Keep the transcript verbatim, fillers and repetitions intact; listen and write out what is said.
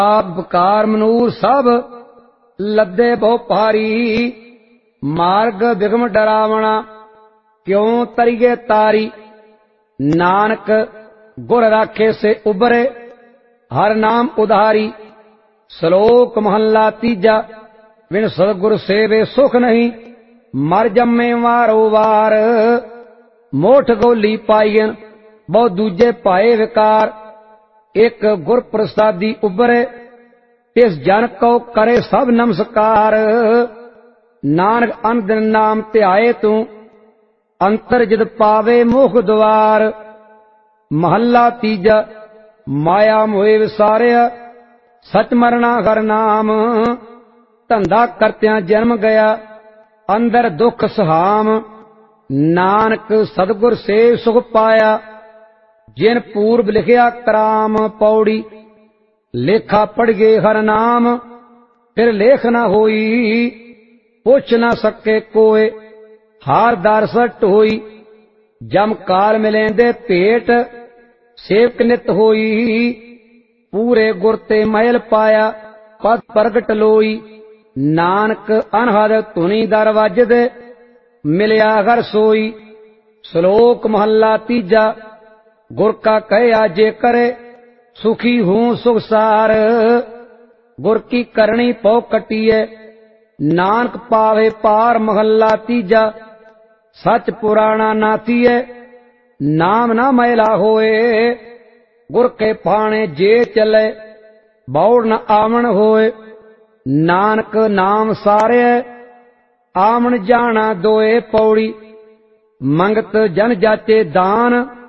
ਆਪ ਬਕਾਰ ਮਨੂਰ ਸਭ ਲੱਦੇ ਬਹੁ ਭਾਰੀ। ਮਾਰਗ ਬਿਗਮ ਡਰਾਵਣਾ ਕਿਉਂ ਤਰੀਏ ਤਾਰੀ। ਨਾਨਕ ਗੁਰ ਰਾਖੇ ਸੇ ਉਬਰੇ ਹਰ ਨਾਮ ਉਧਾਰੀ। ਸ਼ਲੋਕ ਮਹੱਲਾ ਤੀਜਾ। ਬਿਨ ਸਤਿਗੁਰ ਸੇਵੇ ਸੁਖ ਨਹੀਂ ਮਰ ਜੰਮੇ ਵਾਰੋ ਵਾਰ। ਮੋਠ ਗੋਲੀ ਪਾਈਨ ਬਹੁ ਦੂਜੇ ਪਾਏ ਵਿਕਾਰ। ਇੱਕ ਗੁਰ ਪ੍ਰਸਾਦੀ ਉਬਰੇ ਤਿਸ ਜਨ ਕੋ ਕਰੇ ਸਭ ਨਮਸਕਾਰ। ਨਾਨਕ ਅੰਦਰ ਨਾਮ ਧਿਆਏ ਤੂੰ ਅੰਤਰ ਜਿਤ ਪਾਵੇ ਮੁਖ ਦੁਆਰ। ਮਹੱਲਾ ਤੀਜਾ। ਮਾਇਆ ਮੋਏ ਵਿਸਾਰਿਆ ਸਚ ਮਰਨਾ ਹਰ ਨਾਮ। ਧੰਦਾ ਕਰਤਿਆਂ ਜਨਮ ਗਿਆ ਅੰਦਰ ਦੁਖ ਸਹਾਮ। ਨਾਨਕ ਸਤਿਗੁਰ ਸੇ ਸੁਖ ਪਾਇਆ ਜਿਨ ਪੂਰਬ ਲਿਖਿਆ ਕਰਾਮ। ਪੌੜੀ ਲੇਖਾ ਪੜ੍ਹਗੇ ਹਰ ਨਾਮ ਫਿਰ ਲੇਖ ਨਾ ਹੋਈ। ਪੁੱਛ ਨਾ ਸਕੇ ਕੋਏ ਹਾਰ ਦਰਸਟ ਹੋਈ। ਜਮ ਕਾਲ ਮਿਲੇਂਦੇ ਭੇਟ ਸੇਵਕ ਨਿਤ ਹੋਈ। ਪੂਰੇ ਗੁਰ ਤੇ ਮਹਿਲ ਪਾਇਆ ਪਦ ਪ੍ਰਗਟ ਲੋਈ। ਨਾਨਕ ਅਨਹਦ ਧੁਨੀ ਦਰ ਵੱਜਦੇ ਮਿਲਿਆ ਘਰ ਸੋਈ। ਸ਼ਲੋਕ ਮਹੱਲਾ ਤੀਜਾ। ਗੁਰ ਕਾ ਕਹਿਆ ਜੇ ਕਰੇ ਸੁਖੀ ਹੂੰ ਸੁਖਸਾਰ। ਗੁਰ ਕੀ ਕਰਨੀ ਪਉ ਕਟੀਏ ਨਾਨਕ ਪਾਵੇ ਪਾਰ। ਮਹੱਲਾ ਤੀਜਾ। ਸਚ ਪੁਰਾਣਾ ਨਾਥੀਏ ਨਾਮ ਨਾ ਮੈਲਾ ਹੋਏ। ਗੁਰ ਕੇ ਪਾਣੇ ਜੇ ਚਲੇ ਬੌੜ ਨ ਆਵਣ ਹੋਏ। ਨਾਨਕ ਨਾਮ ਸਾਰਿਐ ਆਵਣ ਜਾਣਾ ਦੋਏ। ਪੌੜੀ ਮੰਗਤ ਜਨ ਜਾਚੇ ਦਾਨ